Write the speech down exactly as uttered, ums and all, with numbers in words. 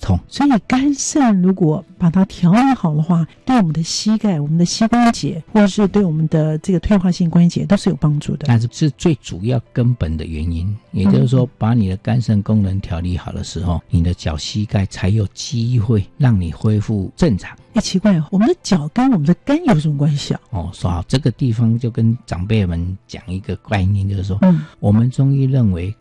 痛。 所以肝肾如果把它调理好的话，对我们的膝盖、我们的膝关节，或者是对我们的这个退化性关节都是有帮助的。 但是是最主要根本的原因，也就是说把你的肝肾功能调理好的时候，你的脚膝盖才有机会让你恢复正常。 哎，奇怪哦，我们的脚跟我们的肝有什么关系啊？ 哦，说好这个地方就跟长辈们讲一个概念，就是说， 嗯， 我们中医认为